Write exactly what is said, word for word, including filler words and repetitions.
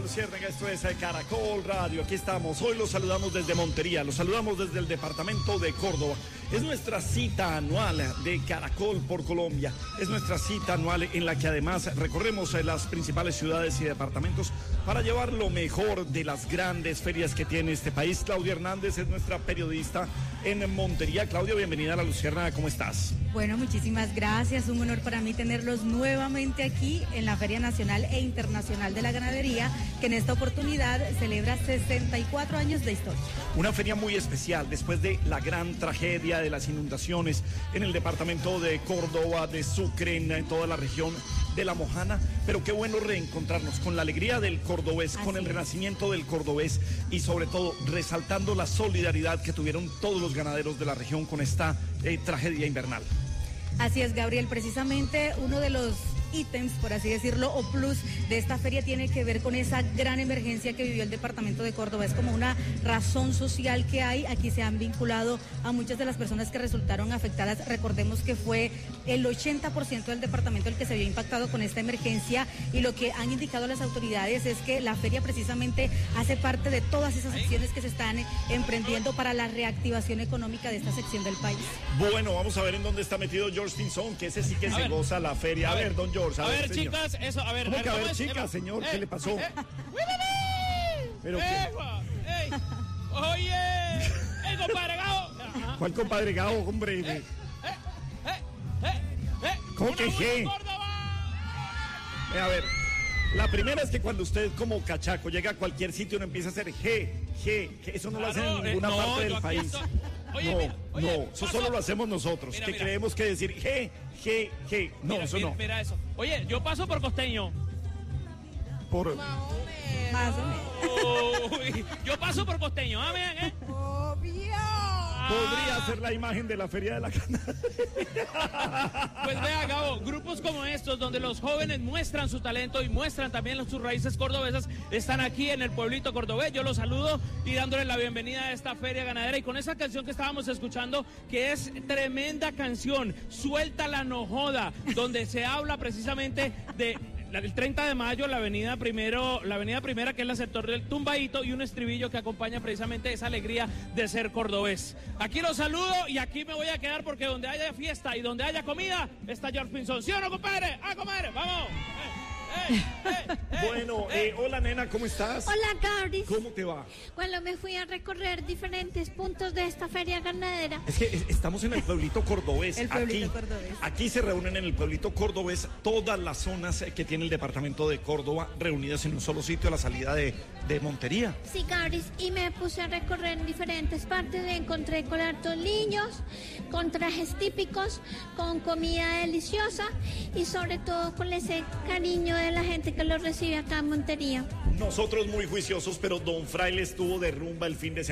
Luciérnaga, esto es Caracol Radio, aquí estamos, hoy los saludamos desde Montería, los saludamos desde el departamento de Córdoba, es nuestra cita anual de Caracol por Colombia, es nuestra cita anual en la que además recorremos las principales ciudades y departamentos para llevar lo mejor de las grandes ferias que tiene este país. Claudia Hernández es nuestra periodista en Montería. Claudia, bienvenida a La Luciérnaga, ¿cómo estás? Bueno, muchísimas gracias, un honor para mí tenerlos nuevamente aquí en la Feria Nacional e Internacional de la Ganadería, que en esta oportunidad celebra sesenta y cuatro años de historia. Una feria muy especial después de la gran tragedia de las inundaciones en el departamento de Córdoba, de Sucre, en toda la región de La Mojana, pero qué bueno reencontrarnos con la alegría del cordobés, Así con el renacimiento del cordobés y sobre todo resaltando la solidaridad que tuvieron todos los ganaderos de la región con esta eh, tragedia invernal. Así es, Gabriel, precisamente uno de los ítems, por así decirlo, o plus de esta feria tiene que ver con esa gran emergencia que vivió el departamento de Córdoba. Es como una razón social que hay. Aquí se han vinculado a muchas de las personas que resultaron afectadas. Recordemos que fue el ochenta por ciento del departamento el que se vio impactado con esta emergencia, y lo que han indicado las autoridades es que la feria precisamente hace parte de todas esas acciones que se están emprendiendo para la reactivación económica de esta sección del país. Bueno, vamos a ver en dónde está metido George Tinson, que ese sí que a se ver. goza la feria. A, a ver, don George. A, a ver, ver chicas, eso, a ver. ¿Cómo a ver, que a ver, es? chicas, señor? Eh, ¿Qué le pasó? Eh, ¿Pero qué? Ey, oye, ¡ey, compadre Gao! ¿Cuál compadre Gao, hombre? Eh, eh, eh, eh, eh, ¿Cómo que G? Eh, a ver, la primera es que cuando usted como cachaco llega a cualquier sitio uno empieza a hacer G, G, G. Eso no lo hacen en ninguna eh, no, parte del país. Estoy... Oye, no, mira, oye, no, eso solo lo hacemos nosotros, mira, que mira. creemos que decir G, G, G. No, mira, eso mira, no. Mira eso. Oye, yo paso por costeño. Por... Más o menos. Más o menos. Uy, yo paso por costeño, ¿ah, vean, eh? Obvio. Podría ser la imagen de la Feria de la Ganadería. Pues vea, Gabo, grupos como estos, donde los jóvenes muestran su talento y muestran también sus raíces cordobesas, están aquí en el pueblito cordobés. Yo los saludo y dándoles la bienvenida a esta feria ganadera, y con esa canción que estábamos escuchando, que es tremenda canción, Suéltala no joda, donde se habla precisamente de... el treinta de mayo, la avenida primero, la avenida primera, que es el sector del Tumbaíto, y un estribillo que acompaña precisamente esa alegría de ser cordobés. Aquí los saludo y aquí me voy a quedar, porque donde haya fiesta y donde haya comida está George Pinzón. ¿Sí o no, compadre? ¡Ah, compadre! ¡Vamos! Eh, eh, eh, eh, bueno, eh, hola nena, ¿cómo estás? Hola, Gabris. ¿Cómo te va? Bueno, me fui a recorrer diferentes puntos de esta feria ganadera. Es que estamos en el pueblito cordobés. El pueblito aquí, cordobés. Aquí se reúnen en el pueblito cordobés todas las zonas que tiene el departamento de Córdoba, reunidas en un solo sitio a la salida de, de Montería. Sí, Gabris, y me puse a recorrer en diferentes partes. Me encontré con hartos niños, con trajes típicos, con comida deliciosa y sobre todo con ese cariño de la gente que lo recibe acá en Montería. Nosotros muy juiciosos, pero don Fraile estuvo de rumba el fin de semana.